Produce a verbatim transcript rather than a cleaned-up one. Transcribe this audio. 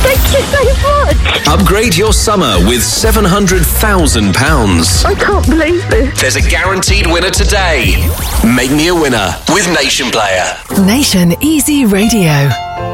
Thank you so much. Upgrade your summer with seven hundred thousand pounds. I can't believe this. There's a guaranteed winner today. Make me a winner with Nation Player. Nation Easy Radio.